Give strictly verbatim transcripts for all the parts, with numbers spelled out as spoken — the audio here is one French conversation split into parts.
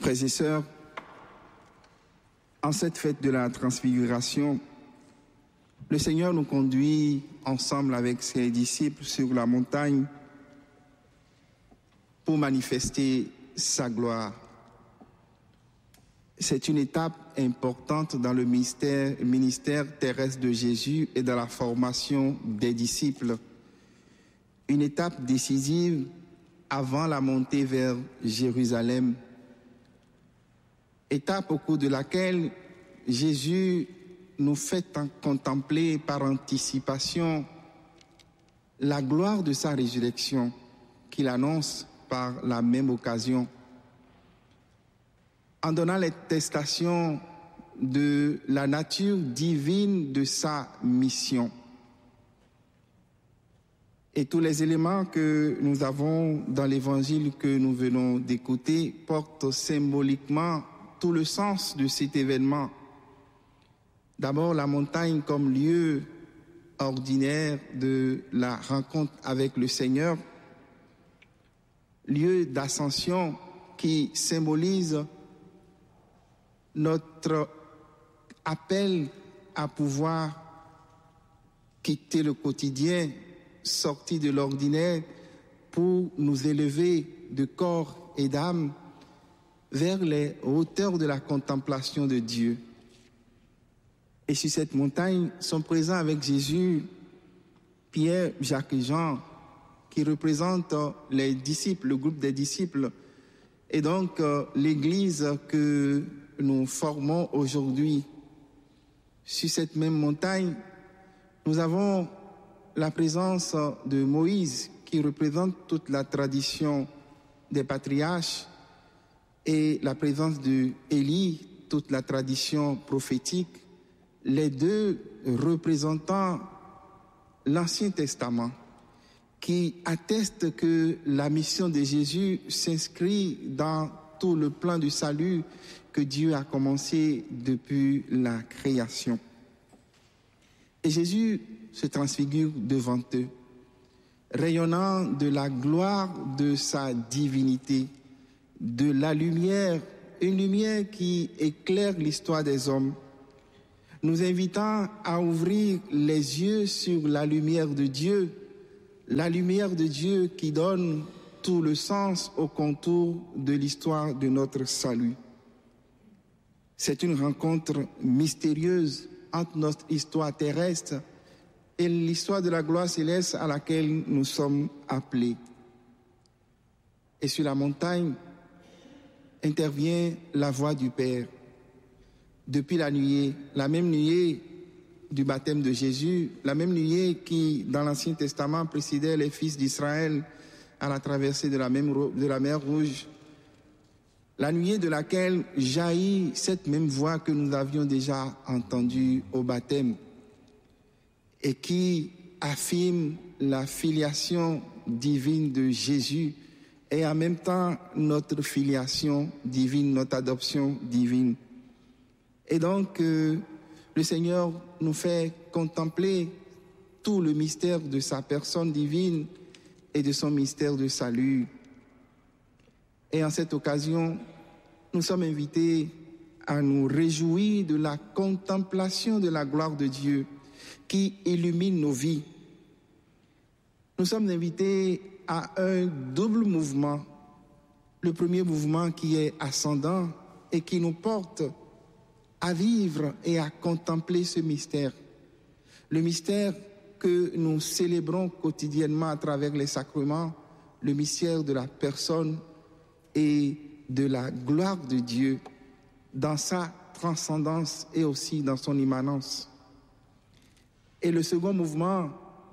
Frères et sœurs, en cette fête de la transfiguration, le Seigneur nous conduit ensemble avec ses disciples sur la montagne pour manifester sa gloire. C'est une étape importante dans le ministère, ministère terrestre de Jésus et dans la formation des disciples. Une étape décisive avant la montée vers Jérusalem. Étape au cours de laquelle Jésus nous fait contempler par anticipation la gloire de sa résurrection qu'il annonce par la même occasion, en donnant l'attestation de la nature divine de sa mission. Et tous les éléments que nous avons dans l'évangile que nous venons d'écouter portent symboliquement tout le sens de cet événement. D'abord, la montagne comme lieu ordinaire de la rencontre avec le Seigneur, lieu d'ascension qui symbolise notre appel à pouvoir quitter le quotidien, sortir de l'ordinaire pour nous élever de corps et d'âme vers les hauteurs de la contemplation de Dieu. Et sur cette montagne sont présents avec Jésus Pierre, Jacques et Jean, qui représentent les disciples, le groupe des disciples, et donc euh, l'Église que nous formons aujourd'hui. Sur cette même montagne, nous avons la présence de Moïse, qui représente toute la tradition des patriarches, et la présence d'Élie, toute la tradition prophétique, les deux représentant l'Ancien Testament, qui attestent que la mission de Jésus s'inscrit dans tout le plan du salut que Dieu a commencé depuis la création. Et Jésus se transfigure devant eux, rayonnant de la gloire de sa divinité, de la lumière, une lumière qui éclaire l'histoire des hommes, nous invitant à ouvrir les yeux sur la lumière de Dieu, la lumière de Dieu qui donne tout le sens au contour de l'histoire de notre salut. C'est une rencontre mystérieuse entre notre histoire terrestre et l'histoire de la gloire céleste à laquelle nous sommes appelés. Et sur la montagne intervient la voix du Père. Depuis la nuée, la même nuée du baptême de Jésus, la même nuée qui, dans l'Ancien Testament, précédait les fils d'Israël à la traversée de la, même, de la mer Rouge, la nuée de laquelle jaillit cette même voix que nous avions déjà entendue au baptême et qui affirme la filiation divine de Jésus et en même temps notre filiation divine, notre adoption divine. Et donc, euh, le Seigneur nous fait contempler tout le mystère de sa personne divine et de son mystère de salut. Et en cette occasion, nous sommes invités à nous réjouir de la contemplation de la gloire de Dieu qui illumine nos vies. Nous sommes invités à un double mouvement. Le premier mouvement qui est ascendant et qui nous porte à vivre et à contempler ce mystère. Le mystère que nous célébrons quotidiennement à travers les sacrements, le mystère de la personne et de la gloire de Dieu dans sa transcendance et aussi dans son immanence. Et le second mouvement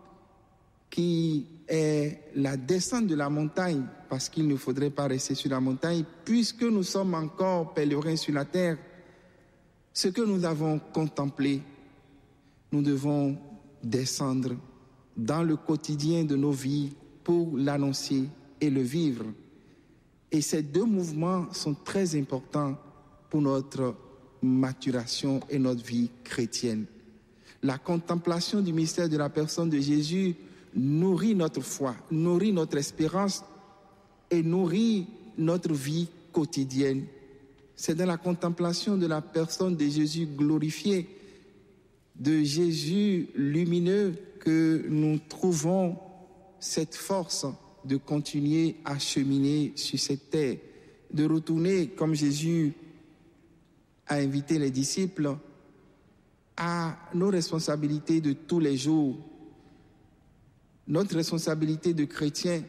qui est la descente de la montagne, parce qu'il ne faudrait pas rester sur la montagne, puisque nous sommes encore pèlerins sur la terre. Ce que nous avons contemplé, nous devons descendre dans le quotidien de nos vies pour l'annoncer et le vivre. Et ces deux mouvements sont très importants pour notre maturation et notre vie chrétienne. La contemplation du mystère de la personne de Jésus nourrit notre foi, nourrit notre espérance et nourrit notre vie quotidienne C'est dans la contemplation de la personne de Jésus glorifié, de Jésus lumineux, que nous trouvons cette force de continuer à cheminer sur cette terre, de retourner, comme Jésus a invité les disciples, à nos responsabilités de tous les jours, notre responsabilité de chrétien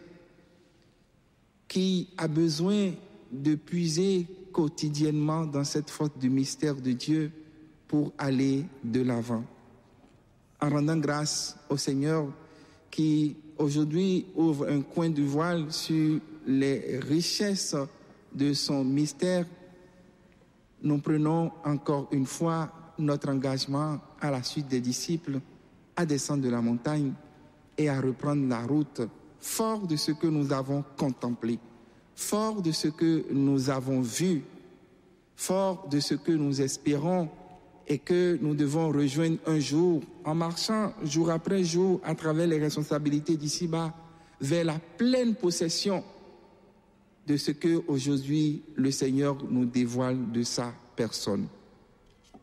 qui a besoin de puiser quotidiennement dans cette force du mystère de Dieu pour aller de l'avant. En rendant grâce au Seigneur qui aujourd'hui ouvre un coin du voile sur les richesses de son mystère, nous prenons encore une fois notre engagement à la suite des disciples à descendre de la montagne et à reprendre la route, fort de ce que nous avons contemplé, fort de ce que nous avons vu, fort de ce que nous espérons et que nous devons rejoindre un jour, en marchant jour après jour à travers les responsabilités d'ici-bas, vers la pleine possession de ce que aujourd'hui le Seigneur nous dévoile de sa personne.